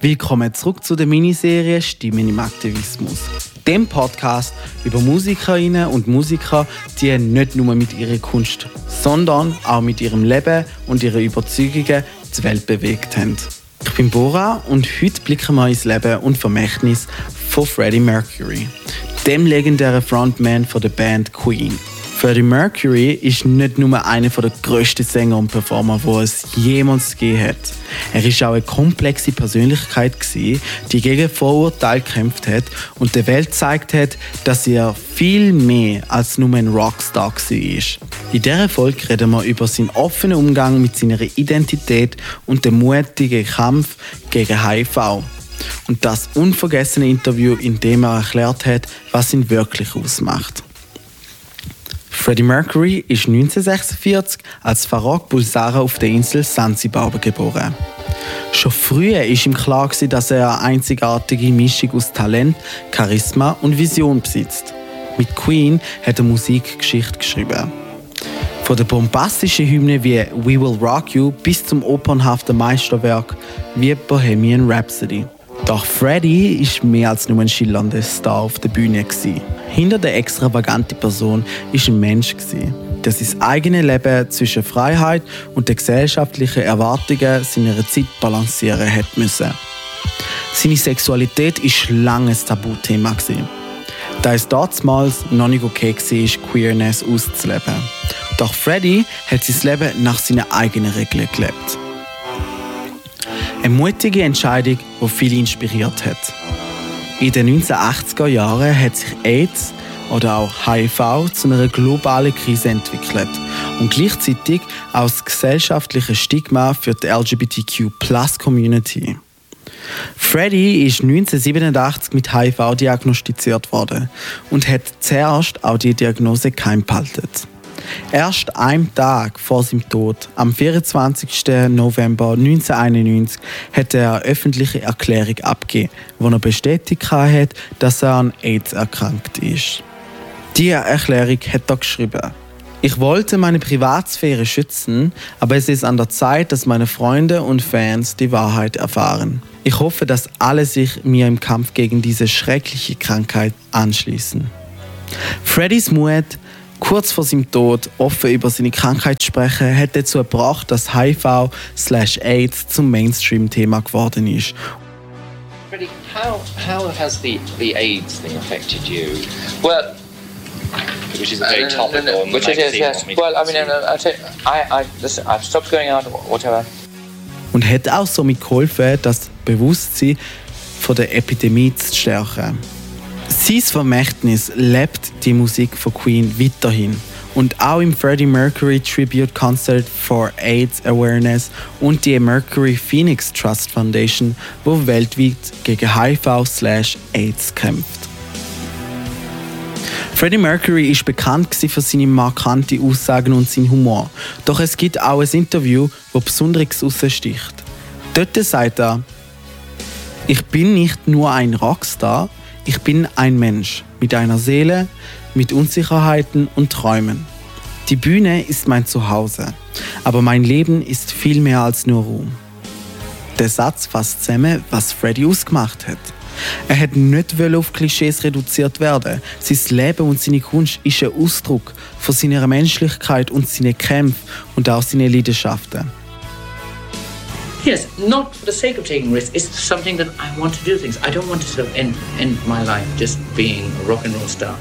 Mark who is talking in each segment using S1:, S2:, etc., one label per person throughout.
S1: Willkommen zurück zu der Miniserie Stimmen im Aktivismus. Dem Podcast über Musikerinnen und Musiker, die nicht nur mit ihrer Kunst, sondern auch mit ihrem Leben und ihren Überzeugungen die Welt bewegt haben. Ich bin Bora und heute blicken wir ins Leben und Vermächtnis von Freddie Mercury, dem legendären Frontman von der Band Queen. Freddie Mercury ist nicht nur einer der grössten Sänger und Performer, die es jemals gegeben hat. Er war auch eine komplexe Persönlichkeit, die gegen Vorurteile gekämpft hat und der Welt gezeigt hat, dass er viel mehr als nur ein Rockstar war. In dieser Folge reden wir über seinen offenen Umgang mit seiner Identität und den mutigen Kampf gegen HIV. Und das unvergessene Interview, in dem er erklärt hat, was ihn wirklich ausmacht. Freddie Mercury ist 1946 als Farrokh Bulsara auf der Insel Sansibar geboren. Schon früh war ihm klar, dass er eine einzigartige Mischung aus Talent, Charisma und Vision besitzt. Mit Queen hat er Musikgeschichte geschrieben. Von der bombastischen Hymne wie «We Will Rock You» bis zum opernhaften Meisterwerk wie «Bohemian Rhapsody». Doch Freddie war mehr als nur ein schillernder Star auf der Bühne. Hinter der extravaganten Person war ein Mensch, der sein eigenes Leben zwischen Freiheit und den gesellschaftlichen Erwartungen seiner Zeit balancieren musste. Seine Sexualität war lange ein Tabuthema, da es damals noch nicht okay war, Queerness auszuleben. Doch Freddie hat sein Leben nach seinen eigenen Regeln gelebt. Eine mutige Entscheidung, die viele inspiriert hat. In den 1980er Jahren hat sich AIDS oder auch HIV zu einer globalen Krise entwickelt und gleichzeitig auch das gesellschaftliche Stigma für die LGBTQ+-Community. Freddie ist 1987 mit HIV diagnostiziert worden und hat zuerst auch die Diagnose geheim behalten. Erst einen Tag vor seinem Tod, am 24. November 1991, hat er eine öffentliche Erklärung abgegeben, wo er bestätigt hat, dass er an AIDS erkrankt ist. Diese Erklärung hat er geschrieben: Ich wollte meine Privatsphäre schützen, aber es ist an der Zeit, dass meine Freunde und Fans die Wahrheit erfahren. Ich hoffe, dass alle sich mir im Kampf gegen diese schreckliche Krankheit anschließen. Freddies Mut, kurz vor seinem Tod offen über seine Krankheit zu sprechen, hat dazu gebracht, dass HIV/AIDS zum Mainstream-Thema geworden ist.
S2: Freddie, how has the AIDS thing affected you? Well, which is a very topical
S3: which it is, yes. Well, I mean, listen, I've stopped going out, whatever.
S1: Und hat auch somit geholfen, das Bewusstsein von der Epidemie zu stärken. Sein Vermächtnis lebt die Musik von Queen weiterhin und auch im Freddie Mercury Tribute Concert for AIDS Awareness und die Mercury Phoenix Trust Foundation, wo weltweit gegen HIV/AIDS kämpft. Freddie Mercury ist bekannt für seine markanten Aussagen und seinen Humor, doch es gibt auch ein Interview, das Besonderes heraussticht. Dort sagt er: Ich bin nicht nur ein Rockstar, ich bin ein Mensch mit einer Seele, mit Unsicherheiten und Träumen. Die Bühne ist mein Zuhause, aber mein Leben ist viel mehr als nur Ruhm. Der Satz fasst zusammen, was Freddie ausgemacht hat. Er hat nicht auf Klischees reduziert werden. Sein Leben und seine Kunst ist ein Ausdruck von seiner Menschlichkeit und seinen Kämpfen und auch seinen Leidenschaften.
S3: Yes, not for the sake of taking risks. It's something that I want to do things. I don't want to sort of end my life just being a rock and roll star.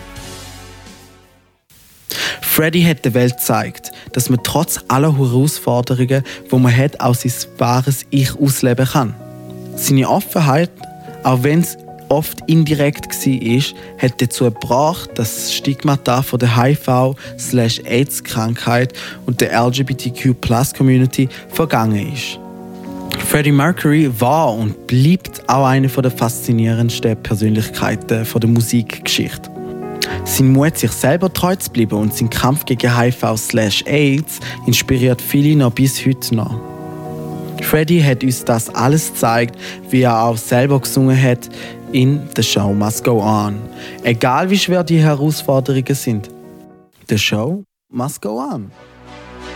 S1: Freddie hat der Welt gezeigt, dass man trotz aller Herausforderungen, die man hat, auch sein wahres Ich ausleben kann. Seine Offenheit, auch wenn es oft indirekt war, hat dazu gebracht, dass das Stigmata von der HIV/AIDS-Krankheit und der LGBTQ+-Community vergangen ist. Freddie Mercury war und bleibt auch eine der faszinierendsten Persönlichkeiten der Musikgeschichte. Sein Mut, sich selber treu zu bleiben und sein Kampf gegen HIV/AIDS inspiriert viele noch bis heute noch. Freddie hat uns das alles gezeigt, wie er auch selber gesungen hat in «The Show Must Go On». Egal wie schwer die Herausforderungen sind, «The Show Must Go On».